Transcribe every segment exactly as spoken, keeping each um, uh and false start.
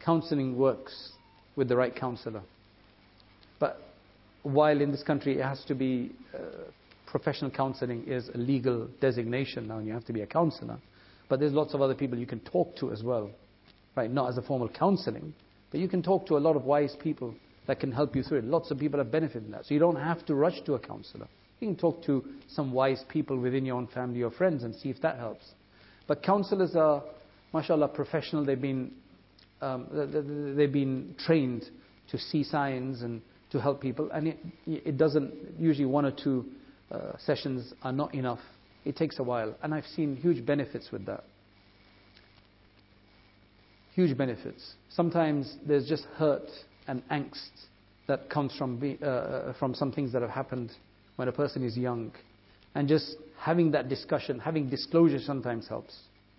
counseling works with the right counselor. But while in this country it has to be, uh, professional counseling is a legal designation now, and you have to be a counselor. But there's lots of other people you can talk to as well, right? Not as a formal counseling, but you can talk to a lot of wise people that can help you through it. Lots of people have benefited from that. So you don't have to rush to a counselor. You can talk to some wise people within your own family or friends and see if that helps. But counselors are, mashallah, professional. They've been, um, they've been trained to see signs and to help people. And it, it doesn't, usually one or two uh, sessions are not enough. It takes a while. And I've seen huge benefits with that. Huge benefits. Sometimes there's just hurt and angst that comes from be, uh, from some things that have happened when a person is young. And just having that discussion, having disclosure sometimes helps.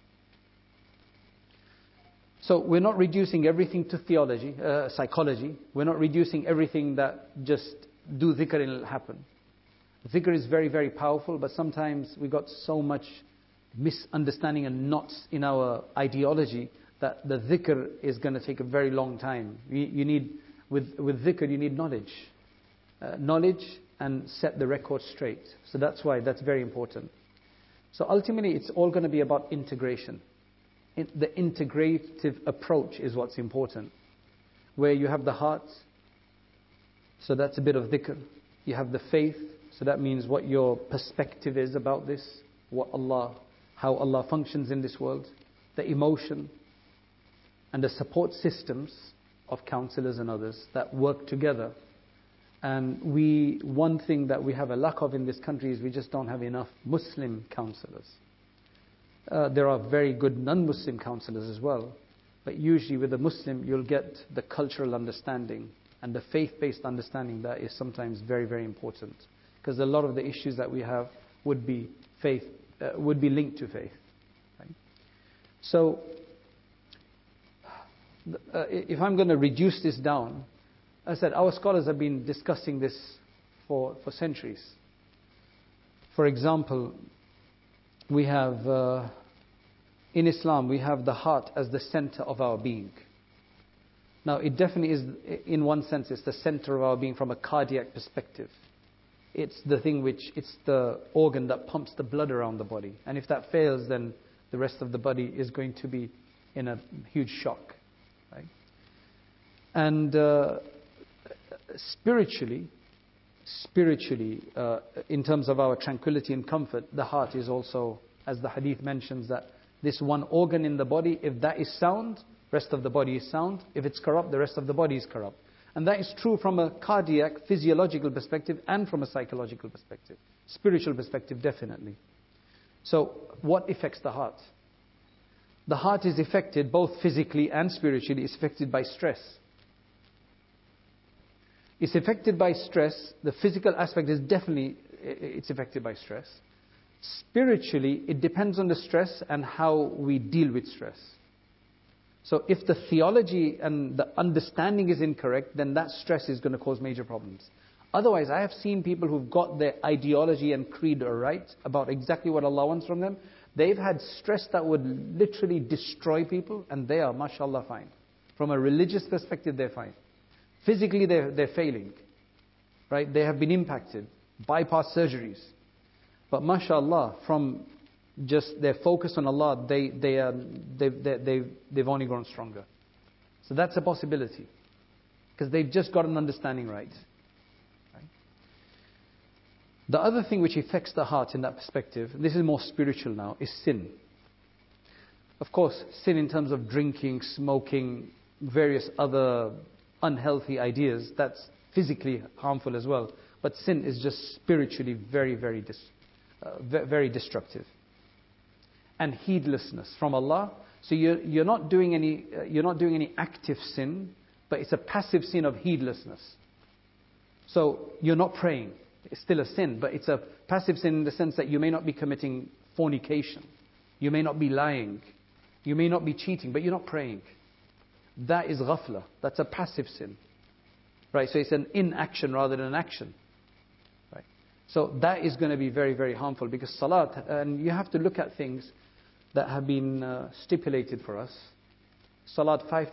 So we're not reducing everything to theology, uh, psychology. We're not reducing everything that just do dhikr and it'll happen. Dhikr is very, very powerful, but sometimes we got so much misunderstanding and knots in our ideology that the dhikr is going to take a very long time. You, you need, with, with dhikr, you need knowledge. Uh, knowledge and set the record straight. So that's why that's very important. So ultimately, it's all going to be about integration. In, the integrative approach is what's important. Where you have the heart, so that's a bit of dhikr. You have the faith, so that means what your perspective is about this, what Allah, how Allah functions in this world, the emotion, and the support systems of counselors and others that work together. And we, one thing that we have a lack of in this country is we just don't have enough Muslim counselors. Uh, there are very good non-Muslim counselors as well. But usually with a Muslim, you'll get the cultural understanding and the faith-based understanding that is sometimes very, very important. Because a lot of the issues that we have would be faith, uh, would be linked to faith. Right? So, uh, if I'm going to reduce this down, I said, our scholars have been discussing this for, for centuries. For example, we have, uh, in Islam, we have the heart as the center of our being. Now, it definitely is, in one sense, it's the center of our being from a cardiac perspective. It's the thing which, it's the organ that pumps the blood around the body. And if that fails, then the rest of the body is going to be in a huge shock. Right? And uh, spiritually, spiritually, uh, in terms of our tranquility and comfort, the heart is also, as the hadith mentions, that this one organ in the body, if that is sound, rest of the body is sound. If it's corrupt, the rest of the body is corrupt. And that is true from a cardiac, physiological perspective and from a psychological perspective. Spiritual perspective, definitely. So, what affects the heart? The heart is affected both physically and spiritually. It's affected by stress. It's affected by stress. The physical aspect is definitely, it's affected by stress. Spiritually, it depends on the stress and how we deal with stress. So if the theology and the understanding is incorrect, then that stress is going to cause major problems. Otherwise, I have seen people who've got their ideology and creed right about exactly what Allah wants from them. They've had stress that would literally destroy people, and they are, mashallah, fine. From a religious perspective, they're fine. Physically, they're, they're failing. Right? They have been impacted. Bypass surgeries. But mashallah, from just their focus on Allah, they, they, are, they, they, they've, they've only grown stronger. So that's a possibility. Because they've just got an understanding right. right. The other thing which affects the heart in that perspective, this is more spiritual now, is sin. Of course, sin in terms of drinking, smoking, various other unhealthy ideas, that's physically harmful as well. But sin is just spiritually very, very, dis, uh, very destructive. And heedlessness from Allah. So you're, you're not doing any uh, you're not doing any active sin, but it's a passive sin of heedlessness. So you're not praying. It's still a sin, but it's a passive sin in the sense that you may not be committing fornication. You may not be lying. You may not be cheating, but you're not praying. That is ghafla. That's a passive sin. Right? So it's an inaction rather than an action. Right? So that is going to be very, very harmful because salat, and you have to look at things that have been uh, stipulated for us. Salat five